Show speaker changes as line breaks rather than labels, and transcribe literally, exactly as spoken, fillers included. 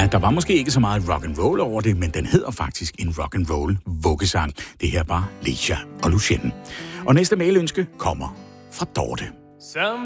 Ja, der var måske ikke så meget rock and roll over det, men den hedder faktisk en rock and roll vuggesang. Det her var Lecia og Lucien. Og næste mailønske kommer fra Dorte.
Some